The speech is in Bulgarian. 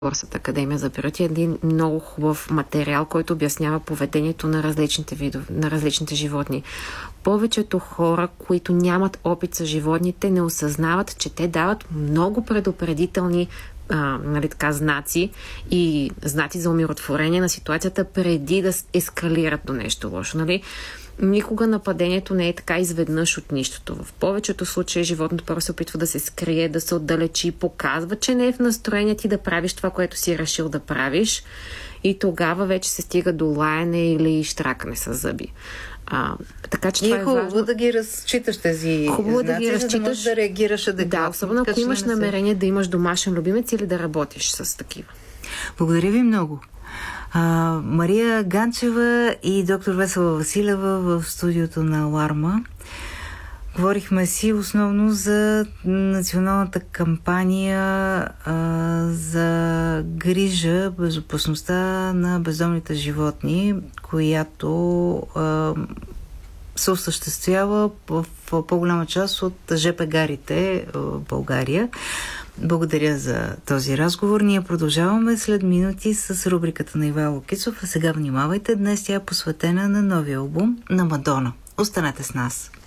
Горската академия за природа е един много хубав материал, който обяснява поведението на различните видове, на различните животни. Повечето хора, които нямат опит с животните, не осъзнават, че те дават много предупредителни знаци и знаци за умиротворение на ситуацията преди да ескалират до нещо лошо. Никога нападението не е така изведнъж от нищото. В повечето случаи животното първо се опитва да се скрие, да се отдалечи и показва, че не е в настроение ти да правиш това, което си решил да правиш, и тогава вече се стига до лаяне или щракане с зъби. Така че това е хубаво да ги разчиташ тези знаци, за да можеш да реагираш адекватно. Да, особено ако имаш намерение да имаш домашен любимец или да работиш с такива. Благодаря ви много. Мария Ганчева и доктор Весела Василева в студиото на Аларма. Говорихме си основно за националната кампания за грижа, безопасността на бездомните животни, която се осъществява в по-голяма част от ЖП гарите в България. Благодаря за този разговор. Ние продължаваме след минути с рубриката на Ивайло Кицов. А сега внимавайте, днес тя е посветена на новия албум на Мадона. Останете с нас.